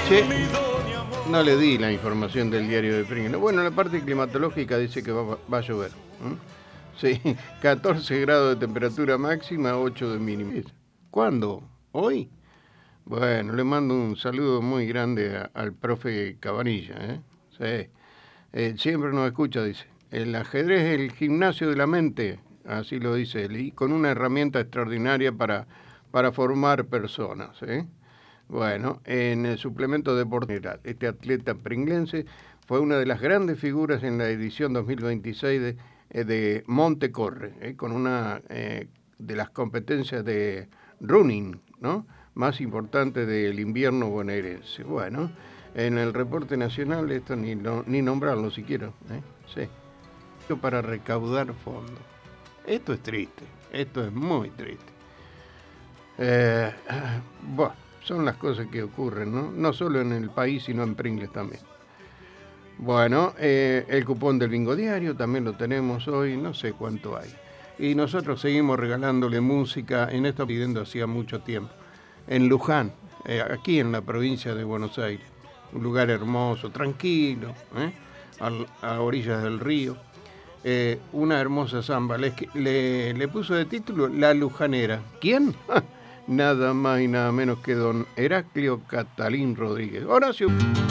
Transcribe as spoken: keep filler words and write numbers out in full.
Che, no le di la información del diario de Pringles. Bueno, la parte climatológica dice que va, va a llover. ¿Mm? Sí, catorce grados de temperatura máxima, ocho de mínima. ¿Cuándo? ¿Hoy? Bueno, le mando un saludo muy grande a, al profe Cabanilla. ¿eh? Sí. Eh, siempre nos escucha, dice. El ajedrez es el gimnasio de la mente, así lo dice él, y con una herramienta extraordinaria para, para formar personas. ¿eh? Bueno, en el suplemento deportivo, este atleta pringlense fue una de las grandes figuras en la edición dos mil veintiséis de, eh, de Montecorre, eh, con una eh, de las competencias de running, ¿no?, más importantes del invierno bonaerense. Bueno, en el reporte nacional esto ni, no, ni nombrarlo siquiera, ¿eh? Sí. Para recaudar fondos. Esto es triste, esto es muy triste. Eh, bueno, son las cosas que ocurren, ¿no? No solo en el país, sino en Pringles también. Bueno, eh, el cupón del Bingo Diario también lo tenemos hoy, no sé cuánto hay. Y nosotros seguimos regalándole música, en esto pidiendo hacía mucho tiempo. En Luján, eh, aquí en la provincia de Buenos Aires. Un lugar hermoso, tranquilo, ¿eh? a, a orillas del río. Eh, una hermosa samba. Le, le, le puso de título La Lujanera. ¿Quién? Nada más y nada menos que don Heraclio Catalín Rodríguez. Horacio.